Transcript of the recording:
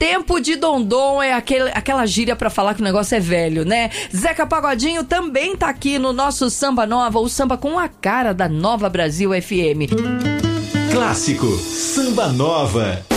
Tempo de dondom é aquela gíria pra falar que o negócio é velho, né? Zeca Pagodinho também tá aqui no nosso Samba Nova, o samba com a cara da Nova Brasil FM. Clássico Samba Nova.